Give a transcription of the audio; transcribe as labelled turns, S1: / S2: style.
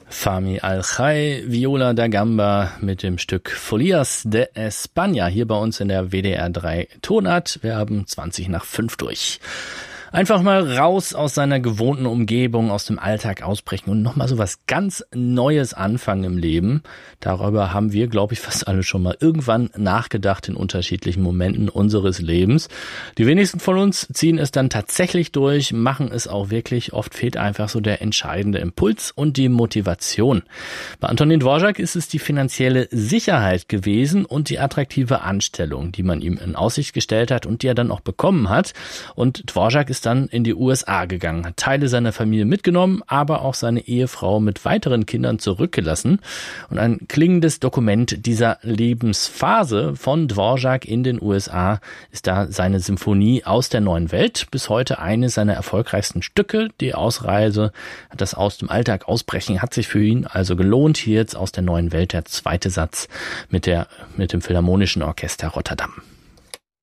S1: Fahmi Al-Chai, Viola da Gamba mit dem Stück Folias de España hier bei uns in der WDR 3 Tonart. Wir haben 5 durch. Einfach mal raus aus seiner gewohnten Umgebung, aus dem Alltag ausbrechen und nochmal so was ganz Neues anfangen im Leben. Darüber haben wir, glaube ich, fast alle schon mal irgendwann nachgedacht in unterschiedlichen Momenten unseres Lebens. Die wenigsten von uns ziehen es dann tatsächlich durch, machen es auch wirklich. Oft fehlt einfach so der entscheidende Impuls und die Motivation. Bei Antonin Dvorak ist es die finanzielle Sicherheit gewesen und die attraktive Anstellung, die man ihm in Aussicht gestellt hat und die er dann auch bekommen hat. Und Dvorak ist dann in die USA gegangen, hat Teile seiner Familie mitgenommen, aber auch seine Ehefrau mit weiteren Kindern zurückgelassen. Und ein klingendes Dokument dieser Lebensphase von Dvorak in den USA ist da seine Symphonie aus der neuen Welt. Bis heute eines seiner erfolgreichsten Stücke. Die Ausreise, das aus dem Alltag ausbrechen, hat sich für ihn also gelohnt. Hier jetzt aus der neuen Welt der zweite Satz mit dem Philharmonischen Orchester Rotterdam.